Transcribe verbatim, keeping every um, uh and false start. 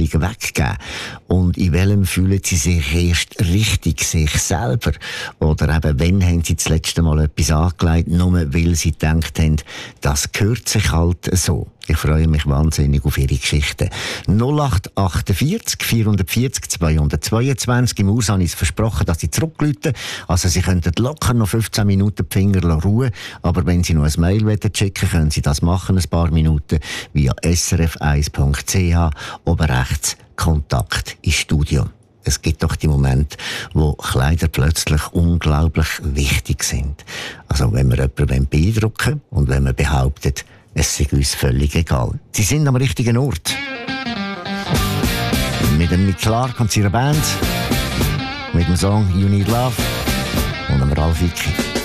Beziehung weggeben? Und in welchem fühlen sie sich erst richtig sich selber? Oder eben, wann haben sie das letzte Mal etwas angelegt, nur weil sie gedacht haben, das gehört sich halt so? Ich freue mich wahnsinnig auf Ihre Geschichten. null acht achtundvierzig, vierhundertvierzig, zweihundertzweiundzwanzig. Im Haus habe ich es versprochen, dass Sie zurückrufen. Also Sie könnten locker noch fünfzehn Minuten die Finger ruhen. Aber wenn Sie noch ein Mail schicken wollen, können Sie das machen, ein paar Minuten, via s r f eins punkt c h, oben rechts, Kontakt ins Studio. Es gibt doch die Momente, wo Kleider plötzlich unglaublich wichtig sind. Also wenn wir jemanden beeindrucken und wenn man behauptet, es sei uns völlig egal. Sie sind am richtigen Ort. Mit dem Nick Clark und seiner Band, mit dem Song You Need Love und dem Ralf Vicky.